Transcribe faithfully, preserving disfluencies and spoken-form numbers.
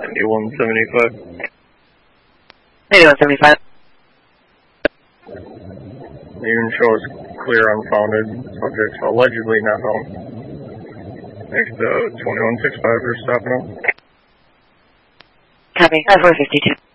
ninety-one seventy-five. ninety-one seventy-five. Unit shows clear unfounded. Subjects allegedly not home. Next, uh, twenty-one sixty-five, we're stopping up. Copy. five four fifty-two.